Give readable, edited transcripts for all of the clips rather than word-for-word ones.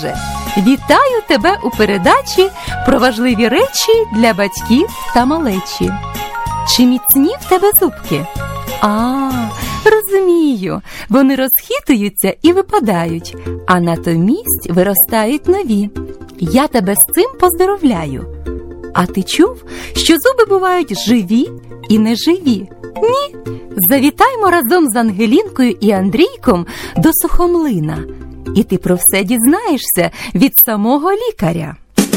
Боже! Вітаю тебе у передачі про важливі речі для батьків та малечі. Чи міцні в тебе зубки? Розумію, вони розхитуються і випадають, а натомість виростають нові. Я тебе з цим поздоровляю. А ти чув, що зуби бувають живі і неживі? Ні. Завітаймо разом з Ангелінкою і Андрійком до Сухомлина. І ти про все дізнаєшся від самого лікаря.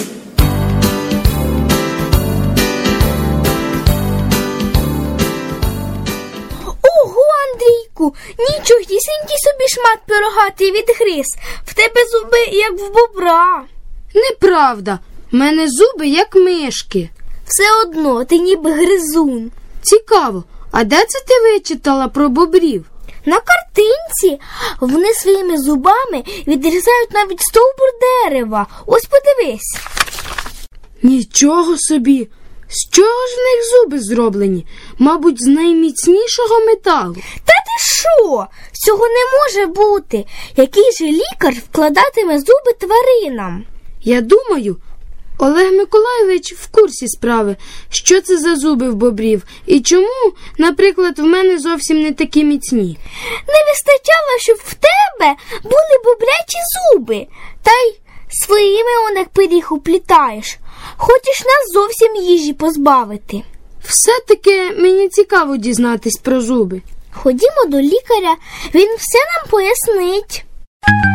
Ого, Андрійку, нічогісінький собі шмат пирога ти відгриз. В тебе зуби, як в бобра. Неправда, в мене зуби, як мишки. Все одно, ти ніби гризун. Цікаво, а де це ти вичитала про бобрів? На картинці. Вони своїми зубами відрізають навіть стовбур дерева. Ось подивись. Нічого собі! З чого ж в них зуби зроблені? Мабуть, з найміцнішого металу. Та ти що? Цього не може бути. Який же лікар вкладатиме зуби тваринам? Я думаю, Олег Миколайович в курсі справи, що це за зуби в бобрів і чому, наприклад, в мене зовсім не такі міцні. Не вистачало, щоб в тебе були бобрячі зуби. Та й своїми он як пиріг уплітаєш. Хочеш нас зовсім їжі позбавити. Все-таки мені цікаво дізнатись про зуби. Ходімо до лікаря, він все нам пояснить.